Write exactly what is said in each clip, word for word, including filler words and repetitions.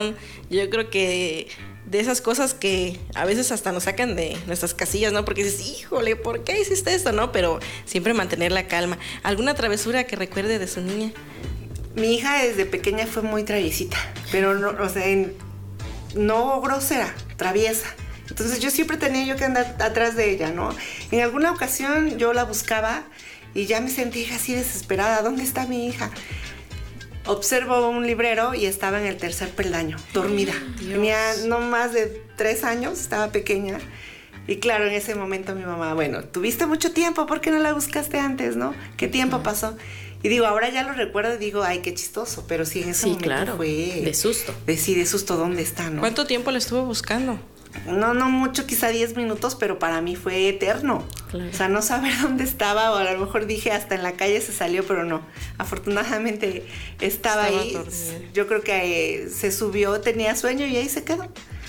Yo creo que de esas cosas que a veces hasta nos sacan de nuestras casillas, ¿no? Porque dices, híjole, ¿por qué hiciste esto, no? Pero siempre mantener la calma. ¿Alguna travesura que recuerde de su niña? Mi hija desde pequeña fue muy traviesita, pero no, o sea, en, no grosera, traviesa. Entonces yo siempre tenía yo que andar atrás de ella, ¿no? En alguna ocasión yo la buscaba y ya me sentía así desesperada. ¿Dónde está mi hija? Observo un librero y estaba en el tercer peldaño, dormida. Dios. Tenía no más de tres años, estaba pequeña. Y claro, en ese momento mi mamá, bueno, tuviste mucho tiempo, ¿por qué no la buscaste antes, no? ¿Qué tiempo pasó? Y digo, ahora ya lo recuerdo y digo, ay, qué chistoso. Pero sí, en ese sí, momento claro. fue... De susto. De, sí, de susto, ¿dónde está, no? ¿Cuánto tiempo la estuvo buscando? No, no mucho, quizá diez minutos, pero para mí fue eterno. Claro. O sea, no saber dónde estaba, o a lo mejor dije hasta en la calle se salió, pero no. Afortunadamente estaba, estaba ahí. Dormida. Yo creo que eh, se subió, tenía sueño y ahí se quedó.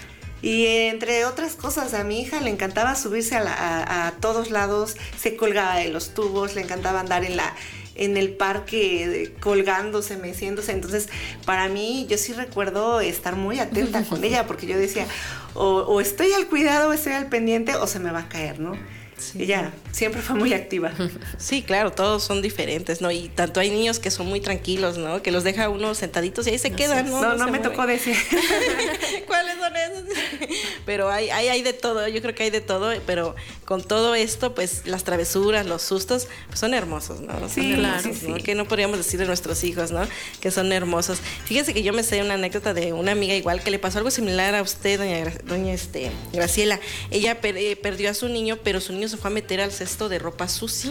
Y eh, entre otras cosas, a mi hija le encantaba subirse a, la, a, a todos lados, se colgaba de los tubos, le encantaba andar en la... en el parque colgándose, meciéndose. Entonces, para mí, yo sí recuerdo estar muy atenta con ella, porque yo decía, o, o estoy al cuidado, o estoy al pendiente, o se me va a caer, ¿no? Sí. Ella siempre fue muy activa. Sí, claro, todos son diferentes, ¿no? Y tanto hay niños que son muy tranquilos, ¿no? Que los deja uno sentaditos y ahí se no quedan, sé. ¿no? No, no, no me mueven. tocó decir. ¿Cuáles son esos? Pero hay, hay, hay de todo, yo creo que hay de todo, pero con todo esto, pues las travesuras, los sustos, pues son hermosos, ¿no? Son sí, hermosos, claro, sí, ¿no? sí. Que no podríamos decir de nuestros hijos, ¿no? Que son hermosos. Fíjense que yo me sé una anécdota de una amiga igual que le pasó algo similar a usted, doña, doña este, Graciela. Ella per, eh, perdió a su niño, pero su niño se fue a meter al cesto de ropa sucia.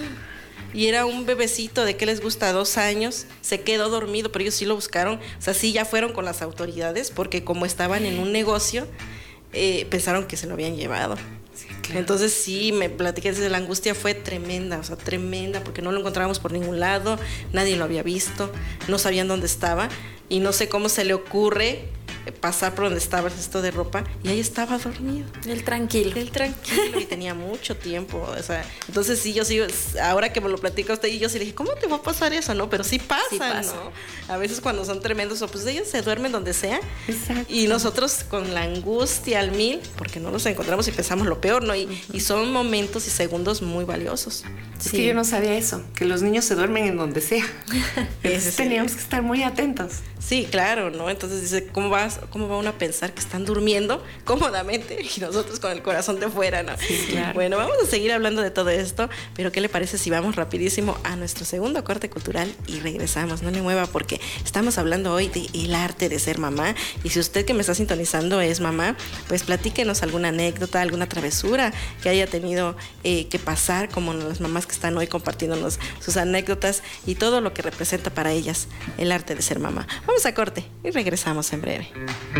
Y era un bebecito de, ¿qué les gusta? Dos años, se quedó dormido, pero ellos sí lo buscaron, o sea, sí ya fueron con las autoridades, porque como estaban en un negocio, eh, pensaron que se lo habían llevado. Sí, claro. Entonces sí, me platiqué desde la angustia, fue tremenda, o sea, tremenda, porque no lo encontrábamos por ningún lado, nadie lo había visto, no sabían dónde estaba, y no sé cómo se le ocurre pasar por donde estaba el cesto de ropa y ahí estaba dormido. Él tranquilo. Él tranquilo y tenía mucho tiempo, o sea, entonces sí, yo sí, ahora que me lo platica usted y yo sí le dije, ¿cómo te va a pasar eso, no? Pero sí pasa, sí pasa. ¿no? A veces cuando son tremendos, pues ellos se duermen donde sea. Exacto. Y nosotros con la angustia al mil, porque no nos encontramos y pensamos lo peor, ¿no? Y, uh-huh. y son momentos y segundos muy valiosos. Es sí. que yo no sabía eso, que los niños se duermen en donde sea. Entonces sí. teníamos que estar muy atentos. Sí, claro, ¿no? Entonces dice, ¿cómo vas, cómo va uno a pensar que están durmiendo cómodamente y nosotros con el corazón de fuera, ¿no? Sí, claro. Bueno, vamos a seguir hablando de todo esto, pero ¿qué le parece si vamos rapidísimo a nuestro segundo corte cultural y regresamos? No le mueva porque estamos hablando hoy de el arte de ser mamá, y si usted que me está sintonizando es mamá, pues platíquenos alguna anécdota, alguna travesura que haya tenido eh, que pasar, como las mamás que están hoy compartiéndonos sus anécdotas y todo lo que representa para ellas el arte de ser mamá. Vamos a corte y regresamos en breve.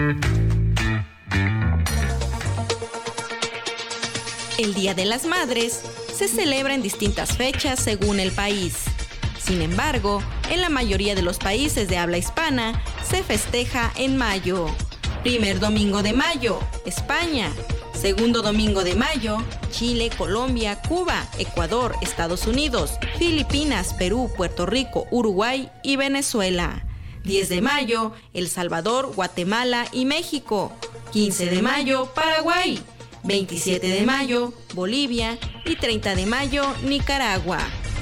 El Día de las Madres se celebra en distintas fechas según el país. Sin embargo, en la mayoría de los países de habla hispana se festeja en mayo. Primer domingo de mayo, España. Segundo domingo de mayo, Chile, Colombia, Cuba, Ecuador, Estados Unidos, Filipinas, Perú, Puerto Rico, Uruguay y Venezuela. diez de mayo, El Salvador, Guatemala y México. quince de mayo, Paraguay. veintisiete de mayo, Bolivia y treinta de mayo, Nicaragua.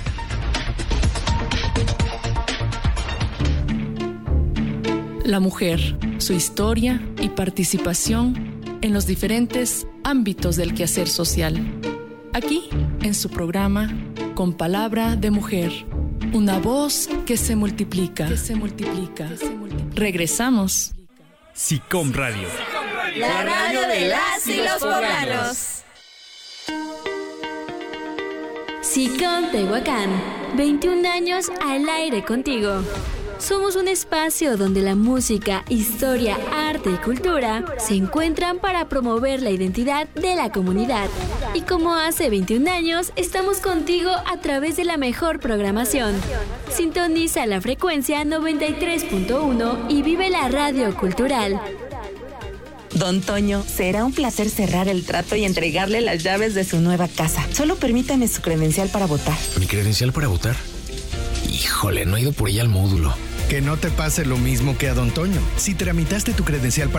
La mujer, su historia y participación en los diferentes ámbitos del quehacer social. Aquí, en su programa, Con Palabra de Mujer, una voz que se multiplica, que se multiplica. Que se multiplica. Regresamos. SICOM Radio. La radio de las y los poblanos. SICOM Tehuacán, veintiún años al aire contigo. Somos un espacio donde la música, historia, arte y cultura se encuentran para promover la identidad de la comunidad. Y como hace veintiún años, estamos contigo a través de la mejor programación. Sintoniza la frecuencia noventa y tres punto uno y vive la radio cultural. Don Toño, será un placer cerrar el trato y entregarle las llaves de su nueva casa. Solo permítame su credencial para votar. ¿Mi credencial para votar? Híjole, no he ido por ella al módulo. Que no te pase lo mismo que a Don Toño. Si tramitaste tu credencial para